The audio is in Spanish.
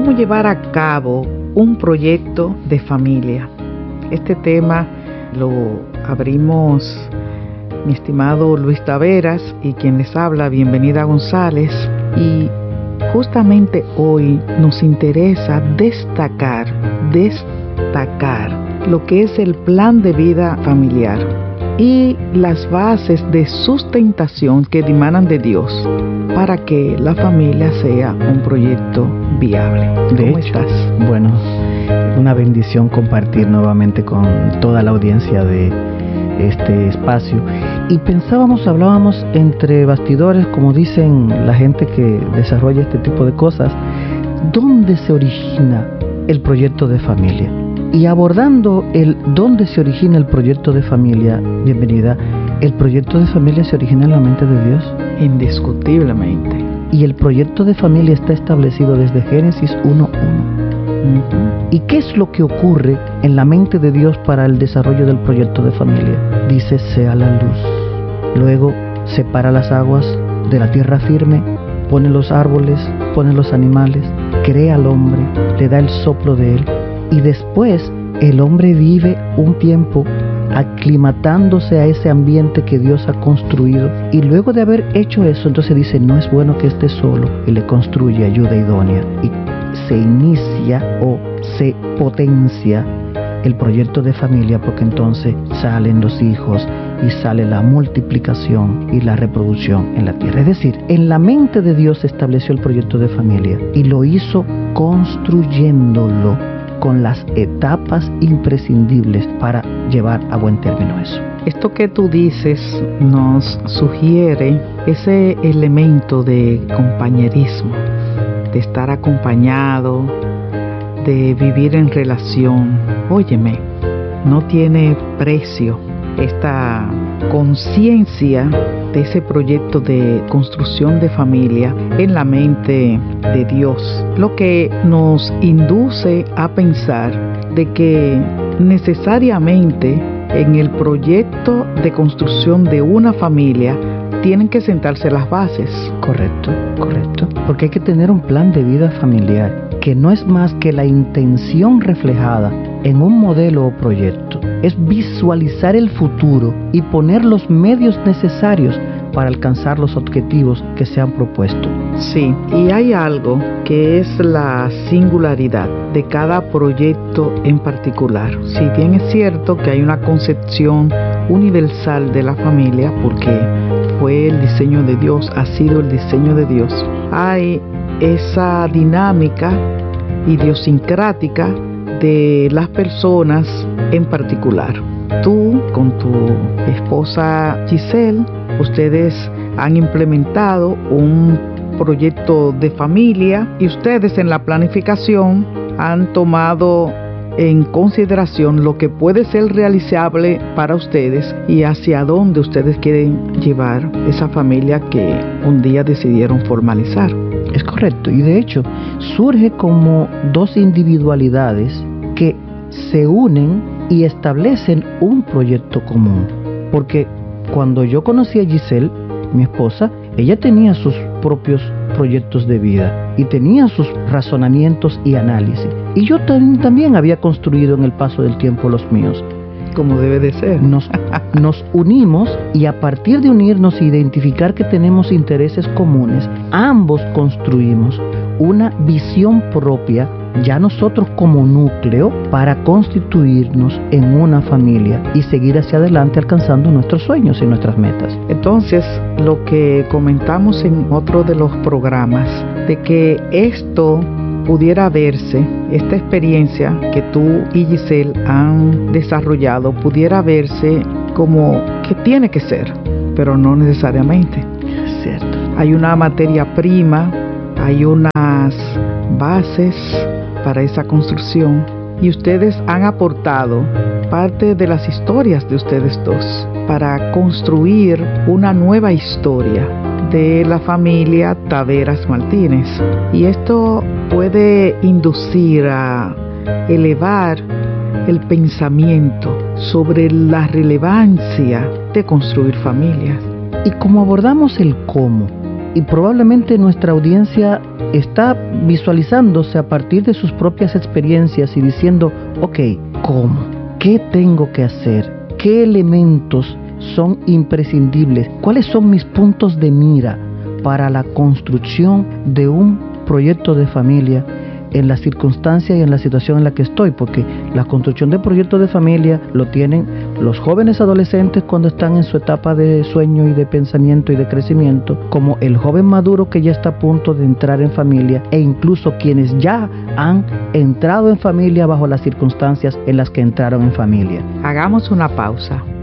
cómo llevar a cabo un proyecto de familia. Este tema lo abrimos mi estimado Luis Taveras y quien les habla, Bienvenida González, y justamente hoy nos interesa destacar lo que es el plan de vida familiar y las bases de sustentación que emanan de Dios para que la familia sea un proyecto viable. ¿Cómo estás? Bueno, una bendición compartir nuevamente con toda la audiencia de este espacio. Y hablábamos entre bastidores, como dicen la gente que desarrolla este tipo de cosas, ¿dónde se origina el proyecto de familia? Y abordando dónde se origina el proyecto de familia, Bienvenida, el proyecto de familia se origina en la mente de Dios. Indiscutiblemente. Y el proyecto de familia está establecido desde Génesis 1:1. ¿Y qué es lo que ocurre en la mente de Dios para el desarrollo del proyecto de familia? Dice, sea la luz. Luego separa las aguas de la tierra firme, pone los árboles, pone los animales, crea al hombre, le da el soplo de él. Y después el hombre vive un tiempo aclimatándose a ese ambiente que Dios ha construido. Y luego de haber hecho eso, entonces dice, no es bueno que esté solo, y le construye ayuda idónea. Y se inicia o se potencia el proyecto de familia, porque entonces salen los hijos y sale la multiplicación y la reproducción en la tierra. Es decir, en la mente de Dios se estableció el proyecto de familia y lo hizo construyéndolo con las etapas imprescindibles para llevar a buen término eso. Esto que tú dices nos sugiere ese elemento de compañerismo, de estar acompañado, de vivir en relación. Óyeme, no tiene precio esta conciencia de ese proyecto de construcción de familia en la mente de Dios, lo que nos induce a pensar de que necesariamente en el proyecto de construcción de una familia tienen que sentarse las bases. Correcto. Porque hay que tener un plan de vida familiar que no es más que la intención reflejada en un modelo o proyecto. Es visualizar el futuro y poner los medios necesarios para alcanzar los objetivos que se han propuesto. Sí, y hay algo que es la singularidad de cada proyecto en particular. Si bien es cierto que hay una concepción universal de la familia, porque fue el diseño de Dios, ha sido el diseño de Dios, hay esa dinámica idiosincrática de las personas en particular. Tú con tu esposa Giselle, ustedes han implementado un proyecto de familia y ustedes en la planificación han tomado en consideración lo que puede ser realizable para ustedes y hacia dónde ustedes quieren llevar esa familia que un día decidieron formalizar. Es correcto, y de hecho surge como dos individualidades que se unen y establecen un proyecto común. Porque cuando yo conocí a Giselle, mi esposa, ella tenía sus propios proyectos de vida y tenía sus razonamientos y análisis. Y yo también había construido en el paso del tiempo los míos. Como debe de ser. Nos unimos y a partir de unirnos e identificar que tenemos intereses comunes, ambos construimos una visión propia, ya nosotros como núcleo, para constituirnos en una familia y seguir hacia adelante alcanzando nuestros sueños y nuestras metas. Entonces, lo que comentamos en otro de los programas, de que esto pudiera verse, esta experiencia que tú y Giselle han desarrollado, pudiera verse como que tiene que ser, pero no necesariamente. Es cierto. Hay una materia prima, hay unas bases para esa construcción y ustedes han aportado parte de las historias de ustedes dos para construir una nueva historia de la familia Taveras Martínez. Y esto puede inducir a elevar el pensamiento sobre la relevancia de construir familias. Y como abordamos el cómo Y probablemente nuestra audiencia está visualizándose a partir de sus propias experiencias y diciendo, ok, ¿cómo? ¿Qué tengo que hacer? ¿Qué elementos son imprescindibles? ¿Cuáles son mis puntos de mira para la construcción de un proyecto de familia en la circunstancia y en la situación en la que estoy? Porque la construcción de proyectos de familia lo tienen los jóvenes adolescentes cuando están en su etapa de sueño y de pensamiento y de crecimiento, como el joven maduro que ya está a punto de entrar en familia, e incluso quienes ya han entrado en familia bajo las circunstancias en las que entraron en familia. Hagamos una pausa.